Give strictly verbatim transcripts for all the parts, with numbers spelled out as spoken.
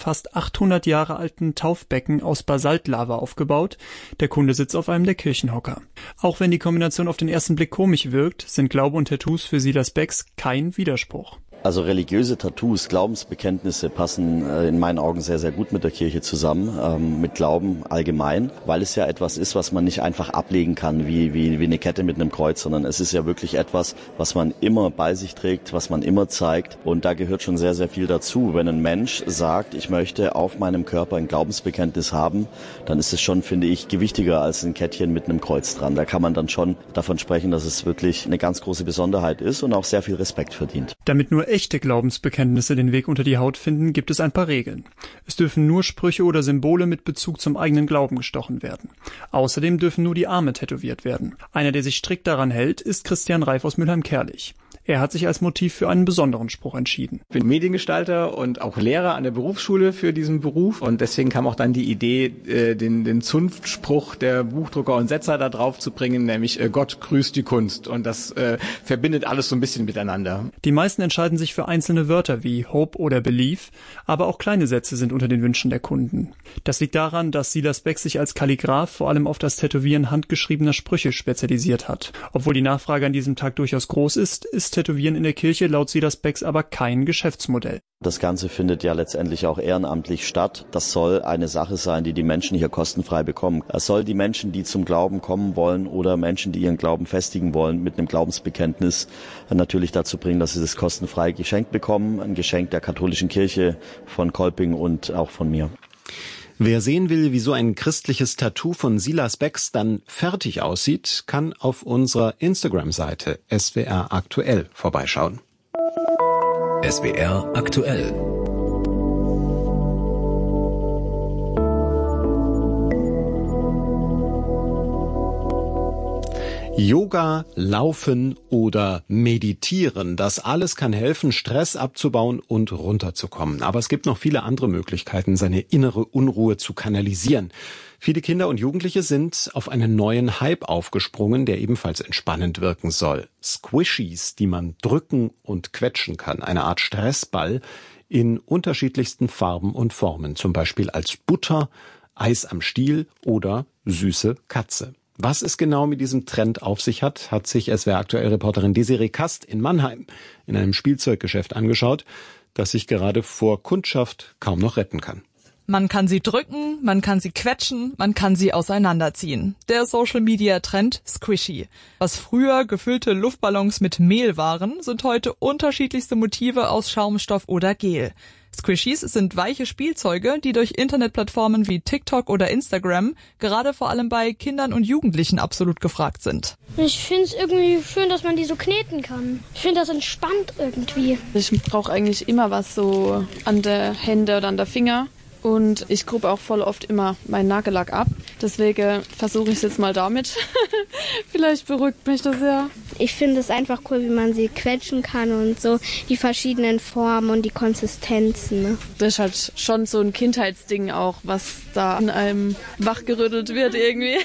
fast achthundert Jahre alten Taufbecken aus Basaltlava aufgebaut. Der Kunde sitzt auf einem der Kirchenhocker. Auch wenn die Kombination auf den ersten Blick komisch wirkt, sind Glaube und Tattoos für Silas Becks kein Widerspruch. Also religiöse Tattoos, Glaubensbekenntnisse passen äh, in meinen Augen sehr, sehr gut mit der Kirche zusammen, ähm, mit Glauben allgemein, weil es ja etwas ist, was man nicht einfach ablegen kann wie, wie, wie eine Kette mit einem Kreuz, sondern es ist ja wirklich etwas, was man immer bei sich trägt, was man immer zeigt, und da gehört schon sehr, sehr viel dazu. Wenn ein Mensch sagt, ich möchte auf meinem Körper ein Glaubensbekenntnis haben, dann ist es schon, finde ich, gewichtiger als ein Kettchen mit einem Kreuz dran. Da kann man dann schon davon sprechen, dass es wirklich eine ganz große Besonderheit ist und auch sehr viel Respekt verdient. Damit nur echte Glaubensbekenntnisse den Weg unter die Haut finden, gibt es ein paar Regeln. Es dürfen nur Sprüche oder Symbole mit Bezug zum eigenen Glauben gestochen werden. Außerdem dürfen nur die Arme tätowiert werden. Einer, der sich strikt daran hält, ist Christian Reif aus Mülheim-Kerlich. Er hat sich als Motiv für einen besonderen Spruch entschieden. Ich bin Mediengestalter und auch Lehrer an der Berufsschule für diesen Beruf, und deswegen kam auch dann die Idee, den, den Zunftspruch der Buchdrucker und Setzer da drauf zu bringen, nämlich Gott grüßt die Kunst, und das äh, verbindet alles so ein bisschen miteinander. Die meisten entscheiden sich für einzelne Wörter wie Hope oder Belief, aber auch kleine Sätze sind unter den Wünschen der Kunden. Das liegt daran, dass Silas Beck sich als Kalligraph vor allem auf das Tätowieren handgeschriebener Sprüche spezialisiert hat. Obwohl die Nachfrage an diesem Tag durchaus groß ist, ist Tätowieren in der Kirche laut Silas Becks aber kein Geschäftsmodell. Das Ganze findet ja letztendlich auch ehrenamtlich statt. Das soll eine Sache sein, die die Menschen hier kostenfrei bekommen. Es soll die Menschen, die zum Glauben kommen wollen oder Menschen, die ihren Glauben festigen wollen, mit einem Glaubensbekenntnis natürlich dazu bringen, dass sie das kostenfrei geschenkt bekommen. Ein Geschenk der katholischen Kirche von Kolping und auch von mir. Wer sehen will, wie so ein christliches Tattoo von Silas Becks dann fertig aussieht, kann auf unserer Instagram-Seite S W R aktuell vorbeischauen. S W R aktuell. Yoga, Laufen oder Meditieren, das alles kann helfen, Stress abzubauen und runterzukommen. Aber es gibt noch viele andere Möglichkeiten, seine innere Unruhe zu kanalisieren. Viele Kinder und Jugendliche sind auf einen neuen Hype aufgesprungen, der ebenfalls entspannend wirken soll. Squishies, die man drücken und quetschen kann, eine Art Stressball in unterschiedlichsten Farben und Formen, zum Beispiel als Butter, Eis am Stiel oder süße Katze. Was es genau mit diesem Trend auf sich hat, hat sich S W R-Aktuell-Reporterin Desiree Kast in Mannheim in einem Spielzeuggeschäft angeschaut, das sich gerade vor Kundschaft kaum noch retten kann. Man kann sie drücken, man kann sie quetschen, man kann sie auseinanderziehen. Der Social-Media-Trend Squishy. Was früher gefüllte Luftballons mit Mehl waren, sind heute unterschiedlichste Motive aus Schaumstoff oder Gel. Squishies sind weiche Spielzeuge, die durch Internetplattformen wie TikTok oder Instagram gerade vor allem bei Kindern und Jugendlichen absolut gefragt sind. Ich finde es irgendwie schön, dass man die so kneten kann. Ich finde das entspannt irgendwie. Ich brauche eigentlich immer was so an der Hände oder an der Finger. Und ich grube auch voll oft immer meinen Nagellack ab. Deswegen versuche ich es jetzt mal damit. Vielleicht beruhigt mich das ja. Ich finde es einfach cool, wie man sie quetschen kann und so die verschiedenen Formen und die Konsistenzen. Ne? Das ist halt schon so ein Kindheitsding auch, was da in einem wachgerüttelt wird irgendwie.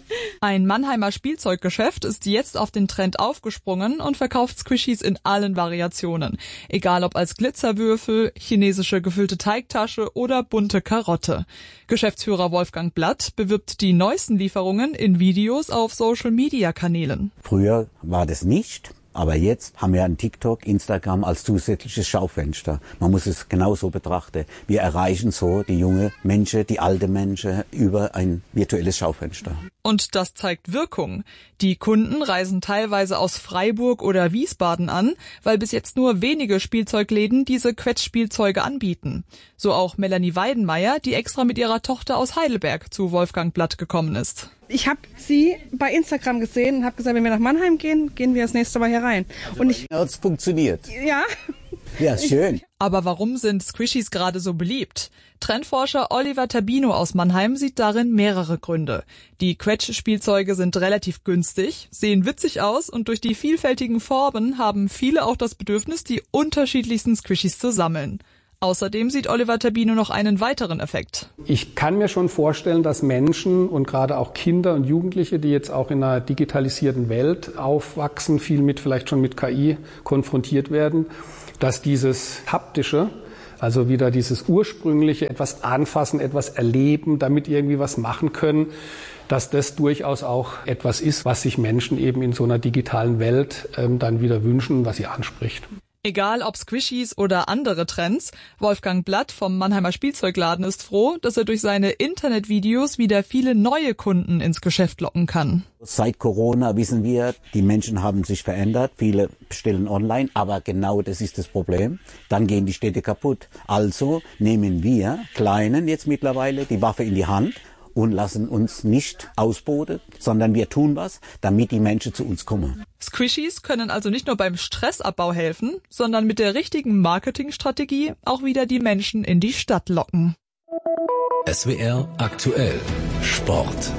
Ein Mannheimer Spielzeuggeschäft ist jetzt auf den Trend aufgesprungen und verkauft Squishies in allen Variationen. Egal ob als Glitzerwürfel, chinesische gefüllte Teigtasche oder bunte Karotte. Geschäftsführer Wolfgang Blatt bewirbt die neuesten Lieferungen in Videos auf Social-Media-Kanälen. Früher war das nicht, aber jetzt haben wir ein TikTok, Instagram als zusätzliches Schaufenster. Man muss es genau so betrachten. Wir erreichen so die junge Menschen, die alte Menschen über ein virtuelles Schaufenster. Und das zeigt Wirkung. Die Kunden reisen teilweise aus Freiburg oder Wiesbaden an, weil bis jetzt nur wenige Spielzeugläden diese Quetschspielzeuge anbieten. So auch Melanie Weidenmeier, die extra mit ihrer Tochter aus Heidelberg zu Wolfgang Blatt gekommen ist. Ich habe sie bei Instagram gesehen und habe gesagt, wenn wir nach Mannheim gehen, gehen wir das nächste Mal hier rein. Und ich, hat's funktioniert. Ja. Ja, schön. Aber warum sind Squishies gerade so beliebt? Trendforscher Oliver Tabino aus Mannheim sieht darin mehrere Gründe. Die Quetsch-Spielzeuge sind relativ günstig, sehen witzig aus und durch die vielfältigen Farben haben viele auch das Bedürfnis, die unterschiedlichsten Squishies zu sammeln. Außerdem sieht Oliver Tabino noch einen weiteren Effekt. Ich kann mir schon vorstellen, dass Menschen und gerade auch Kinder und Jugendliche, die jetzt auch in einer digitalisierten Welt aufwachsen, viel mit vielleicht schon mit K I konfrontiert werden, dass dieses haptische Also wieder dieses ursprüngliche, etwas anfassen, etwas erleben, damit irgendwie was machen können, dass das durchaus auch etwas ist, was sich Menschen eben in so einer digitalen Welt ähm, dann wieder wünschen, was sie anspricht. Egal ob Squishies oder andere Trends, Wolfgang Blatt vom Mannheimer Spielzeugladen ist froh, dass er durch seine Internetvideos wieder viele neue Kunden ins Geschäft locken kann. Seit Corona wissen wir, die Menschen haben sich verändert. Viele bestellen online, aber genau das ist das Problem. Dann gehen die Städte kaputt. Also nehmen wir Kleinen jetzt mittlerweile die Waffe in die Hand und lassen uns nicht ausboten, sondern wir tun was, damit die Menschen zu uns kommen. Squishies können also nicht nur beim Stressabbau helfen, sondern mit der richtigen Marketingstrategie auch wieder die Menschen in die Stadt locken. S W R aktuell Sport.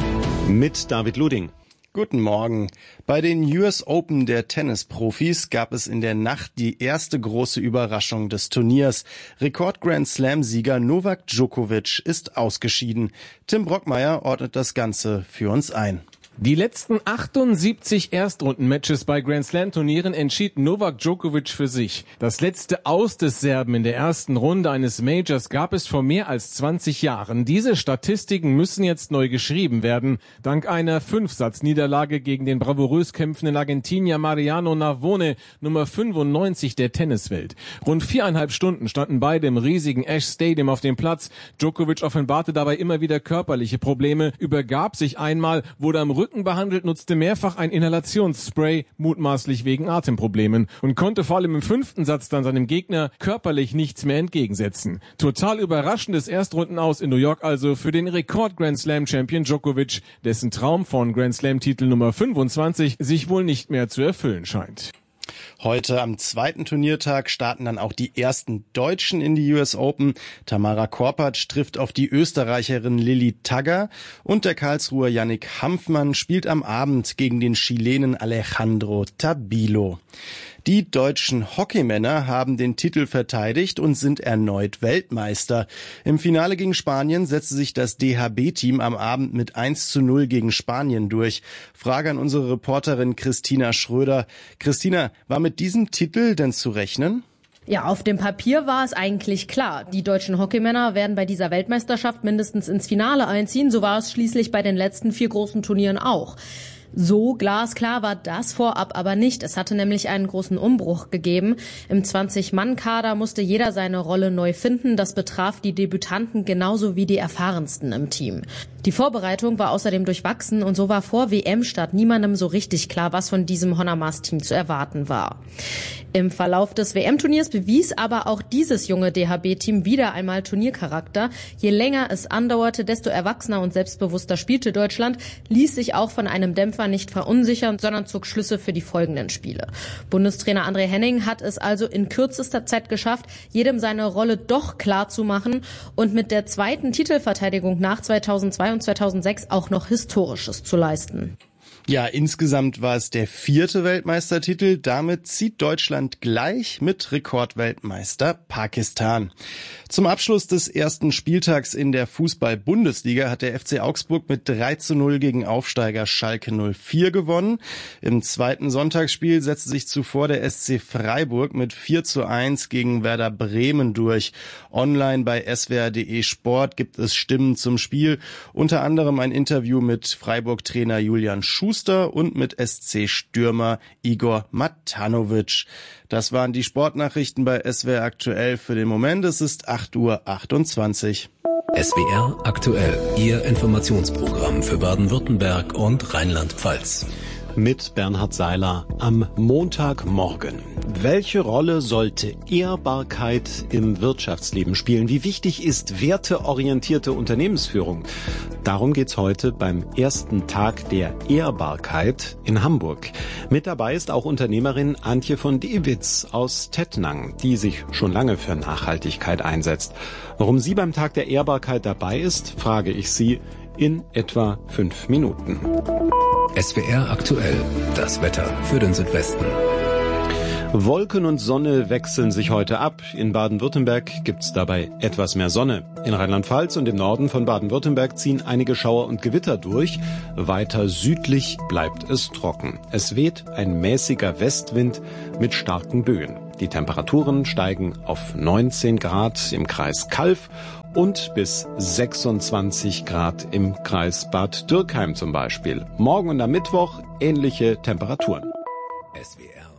Mit David Luding. Guten Morgen. Bei den U S Open der Tennisprofis gab es in der Nacht die erste große Überraschung des Turniers. Rekord-Grand-Slam-Sieger Novak Djokovic ist ausgeschieden. Tim Brockmeier ordnet das Ganze für uns ein. Die letzten achtundsiebzig Erstrundenmatches bei Grand-Slam-Turnieren entschied Novak Djokovic für sich. Das letzte Aus des Serben in der ersten Runde eines Majors gab es vor mehr als zwanzig Jahren. Diese Statistiken müssen jetzt neu geschrieben werden. Dank einer Fünfsatz-Niederlage gegen den bravourös kämpfenden Argentinier Mariano Navone, Nummer fünfundneunzig der Tenniswelt. Rund viereinhalb Stunden standen beide im riesigen Ash Stadium auf dem Platz. Djokovic offenbarte dabei immer wieder körperliche Probleme, übergab sich einmal, wurde am Rücken behandelt, nutzte mehrfach ein Inhalationsspray, mutmaßlich wegen Atemproblemen, und konnte vor allem im fünften Satz dann seinem Gegner körperlich nichts mehr entgegensetzen. Total überraschendes Erstrundenaus in New York also für den Rekord-Grand-Slam-Champion Djokovic, dessen Traum von Grand-Slam-Titel Nummer fünfundzwanzig sich wohl nicht mehr zu erfüllen scheint. Heute am zweiten Turniertag starten dann auch die ersten Deutschen in die U S Open. Tamara Korpatsch trifft auf die Österreicherin Lilly Tagger und der Karlsruher Yannick Hanfmann spielt am Abend gegen den Chilenen Alejandro Tabilo. Die deutschen Hockeymänner haben den Titel verteidigt und sind erneut Weltmeister. Im Finale gegen Spanien setzte sich das D H B-Team am Abend mit eins zu null gegen Spanien durch. Frage an unsere Reporterin Christina Schröder. Christina, war mit diesem Titel denn zu rechnen? Ja, auf dem Papier war es eigentlich klar. Die deutschen Hockeymänner werden bei dieser Weltmeisterschaft mindestens ins Finale einziehen. So war es schließlich bei den letzten vier großen Turnieren auch. So glasklar war das vorab aber nicht. Es hatte nämlich einen großen Umbruch gegeben. Im zwanzig-Mann-Kader musste jeder seine Rolle neu finden. Das betraf die Debütanten genauso wie die erfahrensten im Team. Die Vorbereitung war außerdem durchwachsen und so war vor W M-Start niemandem so richtig klar, was von diesem Honor-Maß-Team zu erwarten war. Im Verlauf des W M-Turniers bewies aber auch dieses junge D H B-Team wieder einmal Turniercharakter. Je länger es andauerte, desto erwachsener und selbstbewusster spielte Deutschland, ließ sich auch von einem Dämpfer nicht verunsichern, sondern zog Schlüsse für die folgenden Spiele. Bundestrainer André Henning hat es also in kürzester Zeit geschafft, jedem seine Rolle doch klar zu machen und mit der zweiten Titelverteidigung nach zweitausendzwei und zweitausendsechs auch noch Historisches zu leisten. Ja, insgesamt war es der vierte Weltmeistertitel. Damit zieht Deutschland gleich mit Rekordweltmeister Pakistan. Zum Abschluss des ersten Spieltags in der Fußball-Bundesliga hat der F C Augsburg mit drei zu null gegen Aufsteiger Schalke null vier gewonnen. Im zweiten Sonntagsspiel setzte sich zuvor der S C Freiburg mit vier zu eins gegen Werder Bremen durch. Online bei S W R punkt de Sport gibt es Stimmen zum Spiel. Unter anderem ein Interview mit Freiburg-Trainer Julian Schuster und mit S C-Stürmer Igor Matanovic. Das waren die Sportnachrichten bei S W R aktuell für den Moment. Es ist acht Uhr achtundzwanzig. S W R aktuell, Ihr Informationsprogramm für Baden-Württemberg und Rheinland-Pfalz. Mit Bernhard Seiler am Montagmorgen. Welche Rolle sollte Ehrbarkeit im Wirtschaftsleben spielen? Wie wichtig ist werteorientierte Unternehmensführung? Darum geht's heute beim ersten Tag der Ehrbarkeit in Hamburg. Mit dabei ist auch Unternehmerin Antje von Dewitz aus Tettnang, die sich schon lange für Nachhaltigkeit einsetzt. Warum sie beim Tag der Ehrbarkeit dabei ist, frage ich sie in etwa fünf Minuten. S W R aktuell, das Wetter für den Südwesten. Wolken und Sonne wechseln sich heute ab. In Baden-Württemberg gibt's dabei etwas mehr Sonne. In Rheinland-Pfalz und im Norden von Baden-Württemberg ziehen einige Schauer und Gewitter durch. Weiter südlich bleibt es trocken. Es weht ein mäßiger Westwind mit starken Böen. Die Temperaturen steigen auf neunzehn Grad im Kreis Calw und bis sechsundzwanzig Grad im Kreis Bad Dürkheim zum Beispiel. Morgen und am Mittwoch ähnliche Temperaturen. S W R